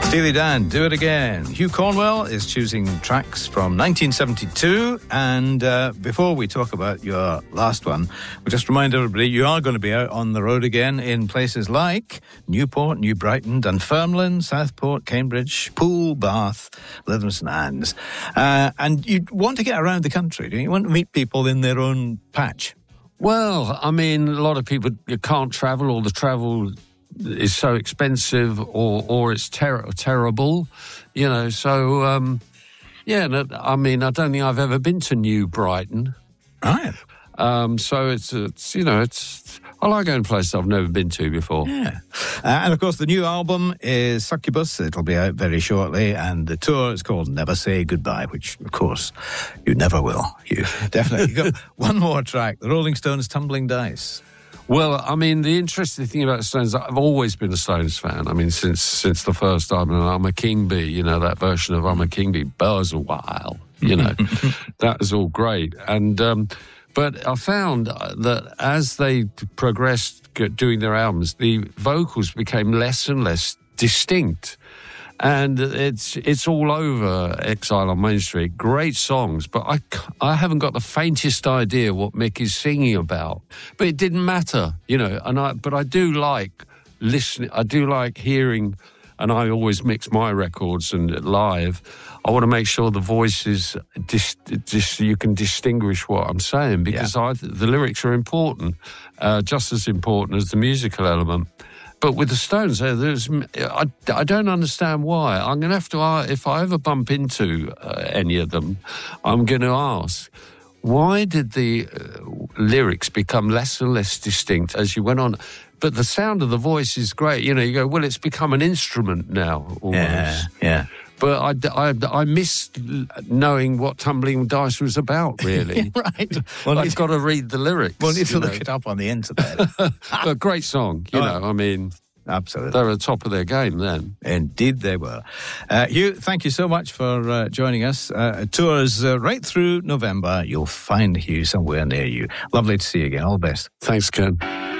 Steely Dan, Do It Again. Hugh Cornwell is choosing tracks from 1972. And before we talk about your last one, we'll just remind everybody you are going to be out on the road again in places like Newport, New Brighton, Dunfermline, Southport, Cambridge, Poole, Bath, Lytham St Anne's. And you want to get around the country, don't you? You want to meet people in their own patch. Well, I mean, a lot of people can't travel, or the travel is so expensive, or it's terrible, you know. So, I mean, I don't think I've ever been to New Brighton. Right. So it's I like going to places I've never been to before. Yeah. And of course, the new album is Succubus. It'll be out very shortly, and the tour is called Never Say Goodbye, which, of course, you never will. You definitely got one more track, the Rolling Stones' Tumbling Dice. Well, I mean, the interesting thing about the Stones, I've always been a Stones fan. I mean, since the first album, I'm a King Bee, you know, that version of I'm a King Bee, Buzz a while, you know, that was all great. And, but I found that as they progressed doing their albums, the vocals became less and less distinct. And it's all over Exile on Main Street. Great songs, but I haven't got the faintest idea what Mick is singing about. But it didn't matter, you know. But I do like listening. I do like hearing, and I always mix my records and live. I want to make sure the voice is you can distinguish what I'm saying, because the lyrics are important, just as important as the musical element. But with the Stones, I don't understand why. I'm going to have to, if I ever bump into any of them, I'm going to ask, why did the lyrics become less and less distinct as you went on? But the sound of the voice is great. You know, you go, well, it's become an instrument now, almost. Yeah. But I missed knowing what Tumbling Dice was about, really. Right. Well, I've got to read the lyrics. Well, you need to look it up on the internet. But great song, you know, I mean. Absolutely. They were at the top of their game then. Indeed they were. Hugh, thank you so much for joining us. Tours right through November. You'll find Hugh somewhere near you. Lovely to see you again. All the best. Thanks, Ken.